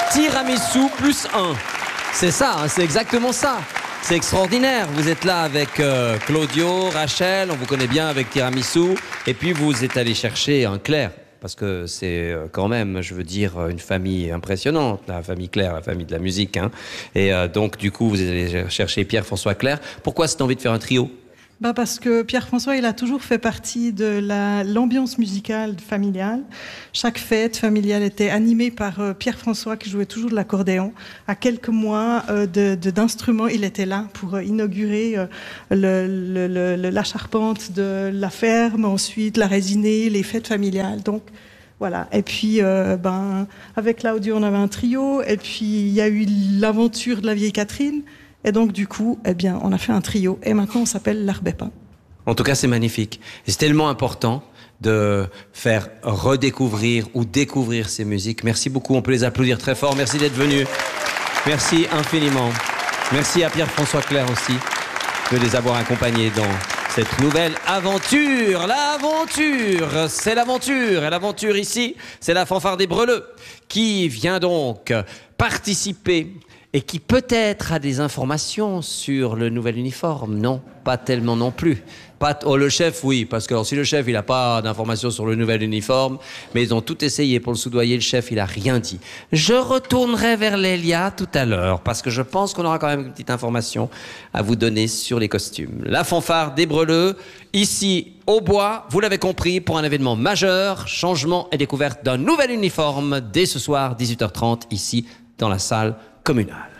tiramisu plus 1. C'est ça, hein, c'est exactement ça. C'est extraordinaire. Vous êtes là avec Claudio, Rachel, on vous connaît bien avec tiramisu. Et puis vous êtes allé chercher un Claire. Parce que c'est quand même, je veux dire, une famille impressionnante, la famille Claire, la famille de la musique. Hein. Et donc, du coup, vous allez chercher Pierre-François Claire. Pourquoi cette envie de faire un trio ? Parce que Pierre-François, il a toujours fait partie de l'ambiance musicale familiale. Chaque fête familiale était animée par Pierre-François qui jouait toujours de l'accordéon. À quelques mois d'instruments, il était là pour inaugurer la charpente de la ferme, ensuite la résinée, les fêtes familiales. Donc voilà. Et puis avec Claudio, on avait un trio. Et puis il y a eu l'aventure de la vieille Catherine. Et donc, du coup, on a fait un trio. Et maintenant, on s'appelle l'Arbépin. En tout cas, c'est magnifique. Et c'est tellement important de faire redécouvrir ou découvrir ces musiques. Merci beaucoup. On peut les applaudir très fort. Merci d'être venu. Merci infiniment. Merci à Pierre-François Claire aussi de les avoir accompagnés dans cette nouvelle aventure. L'aventure, c'est l'aventure. Et l'aventure ici, c'est la fanfare des Breleux qui vient donc participer et qui peut-être a des informations sur le nouvel uniforme. Non, pas tellement non plus. Le chef, oui, parce que alors, si le chef il n'a pas d'informations sur le nouvel uniforme, mais ils ont tout essayé pour le soudoyer, le chef il a rien dit. Je retournerai vers Lélia tout à l'heure, parce que je pense qu'on aura quand même une petite information à vous donner sur les costumes. La fanfare des Breleux, ici au bois, vous l'avez compris, pour un événement majeur, changement et découverte d'un nouvel uniforme, dès ce soir, 18h30, ici dans la salle communale.